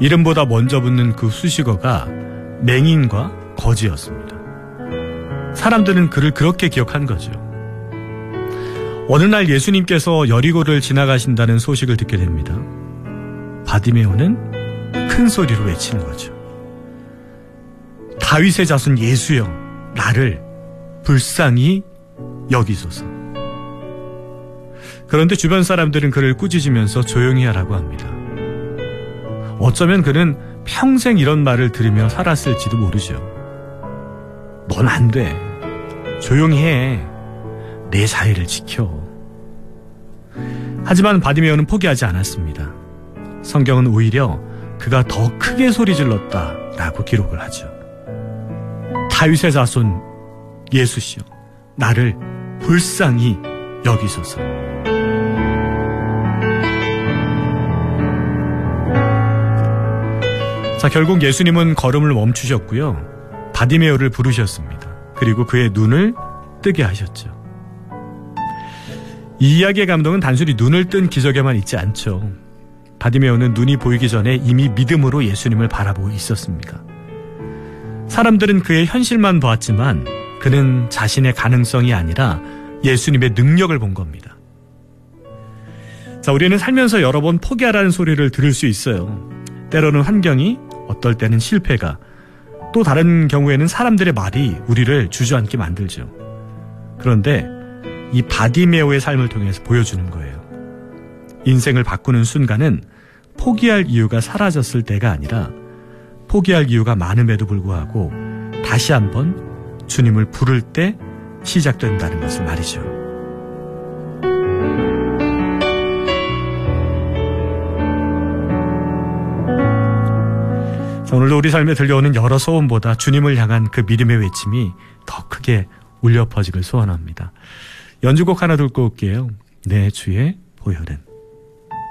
이름보다 먼저 붙는 그 수식어가 맹인과 거지였습니다. 사람들은 그를 그렇게 기억한 거죠. 어느 날 예수님께서 여리고를 지나가신다는 소식을 듣게 됩니다. 바디메오는 큰 소리로 외치는 거죠. 다윗의 자손 예수여, 나를 불쌍히 여기소서. 그런데 주변 사람들은 그를 꾸짖으면서 조용히 하라고 합니다. 어쩌면 그는 평생 이런 말을 들으며 살았을지도 모르죠. 넌 안 돼. 조용히 해. 내 자유를 지켜. 하지만 바디메오는 포기하지 않았습니다. 성경은 오히려 그가 더 크게 소리 질렀다라고 기록을 하죠. 다윗의 자손 예수시여, 나를 불쌍히 여기소서. 자, 결국 예수님은 걸음을 멈추셨고요. 바디메오를 부르셨습니다. 그리고 그의 눈을 뜨게 하셨죠. 이 이야기의 감동은 단순히 눈을 뜬 기적에만 있지 않죠. 바디메오는 눈이 보이기 전에 이미 믿음으로 예수님을 바라보고 있었습니다. 사람들은 그의 현실만 보았지만 그는 자신의 가능성이 아니라 예수님의 능력을 본 겁니다. 자, 우리는 살면서 여러 번 포기하라는 소리를 들을 수 있어요. 때로는 환경이, 어떨 때는 실패가, 또 다른 경우에는 사람들의 말이 우리를 주저앉게 만들죠. 그런데 이 바디메오의 삶을 통해서 보여주는 거예요. 인생을 바꾸는 순간은 포기할 이유가 사라졌을 때가 아니라 포기할 이유가 많음에도 불구하고 다시 한번 주님을 부를 때 시작된다는 것을 말이죠. 자, 오늘도 우리 삶에 들려오는 여러 소원보다 주님을 향한 그 믿음의 외침이 더 크게 울려 퍼지길 소원합니다. 연주곡 하나 듣고 올게요. 내 주의 보혈은.